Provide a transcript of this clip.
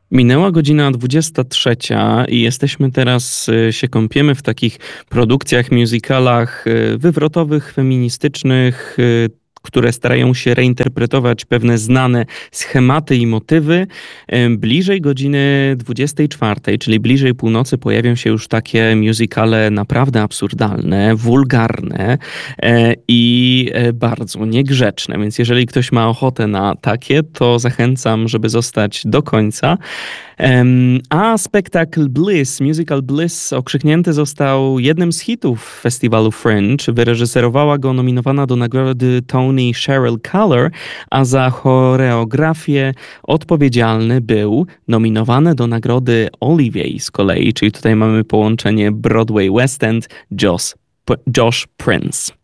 Minęła godzina 23 i jesteśmy teraz, się kąpiemy w takich produkcjach, musicalach wywrotowych, feministycznych, które starają się reinterpretować pewne znane schematy i motywy. Bliżej godziny 24, czyli bliżej północy, pojawią się już takie musicale naprawdę absurdalne, wulgarne i bardzo niegrzeczne. Więc jeżeli ktoś ma ochotę na takie, to zachęcam, żeby zostać do końca. A spektakl Bliss, musical Bliss, okrzyknięty został jednym z hitów festiwalu Fringe. Wyreżyserowała go nominowana do nagrody Tony Cheryl Culler, a za choreografię odpowiedzialny był nominowany do nagrody Olivier z kolei, czyli tutaj mamy połączenie Broadway West End, Josh Prince.